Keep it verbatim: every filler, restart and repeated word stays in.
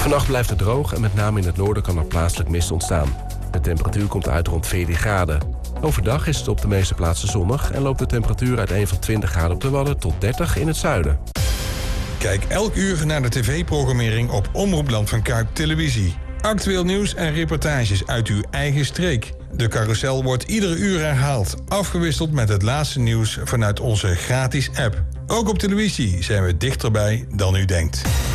Vannacht blijft het droog en met name in het noorden kan er plaatselijk mist ontstaan. De temperatuur komt uit rond veertien graden. Overdag is het op de meeste plaatsen zonnig en loopt de temperatuur uiteen van twintig graden op de Wadden tot dertig in het zuiden. Kijk elk uur naar de tv-programmering op Omroep Land van Kuip Televisie. Actueel nieuws en reportages uit uw eigen streek. De carousel wordt iedere uur herhaald, afgewisseld met het laatste nieuws vanuit onze gratis app. Ook op televisie zijn we dichterbij dan u denkt.